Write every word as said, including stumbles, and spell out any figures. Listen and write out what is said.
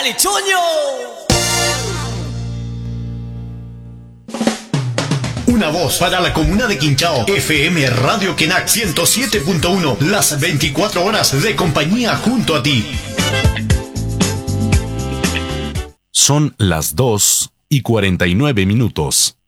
¡Dale, choño! Una voz para la comuna de Quinchao. F M Radio Kenac ciento siete punto uno. Las veinticuatro horas de compañía junto a ti. Son las dos y cuarenta y nueve minutos.